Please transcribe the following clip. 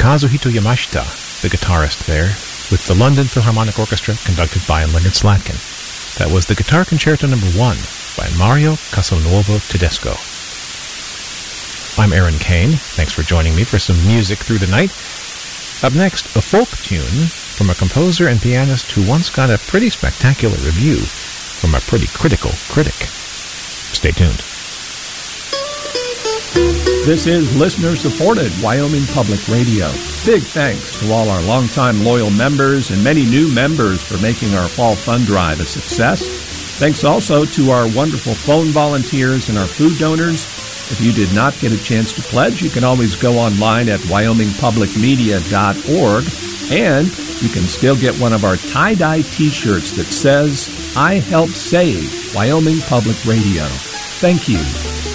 Kazuhito Yamashita, the guitarist there, with the London Philharmonic Orchestra conducted by Leonard Slatkin. That was the Guitar Concerto No. 1 by Mario Castelnuovo Tedesco. I'm Aaron Kane. Thanks for joining me for some music through the night. Up next, a folk tune from a composer and pianist who once got a pretty spectacular review from a pretty critical critic. Stay tuned. This is listener-supported Wyoming Public Radio. Big thanks to all our longtime loyal members and many new members for making our Fall Fund Drive a success. Thanks also to our wonderful phone volunteers and our food donors. If you did not get a chance to pledge, you can always go online at wyomingpublicmedia.org, and you can still get one of our tie-dye t-shirts that says, I help save Wyoming Public Radio. Thank you.